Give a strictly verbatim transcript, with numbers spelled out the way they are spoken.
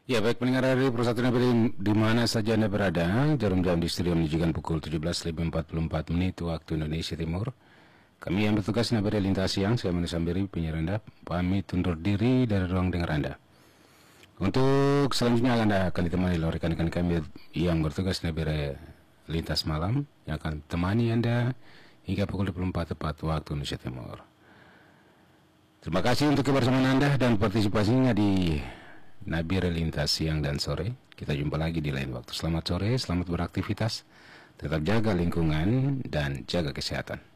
Ya, baik pendengar dari Persatuan Nabire di mana saja Anda berada, jarum jam di studio menunjukkan pukul tujuh belas lebih empat puluh empat menit waktu Indonesia Timur. Kami yang bertugas Nabire Lintas Siang, saya Manu Sambiri, penyiar Anda, pamit undur diri dari ruang dengar Anda. Untuk selanjutnya Anda akan ditemani oleh rekan-rekan kami yang bertugas Nabire Lintas Malam, yang akan temani Anda hingga pukul dua puluh empat tepat waktu Indonesia Timur. Terima kasih untuk kebersamaan Anda dan partisipasinya di Nabire Lintas Siang dan Sore. Kita jumpa lagi di lain waktu. Selamat sore, selamat beraktivitas, tetap jaga lingkungan dan jaga kesehatan.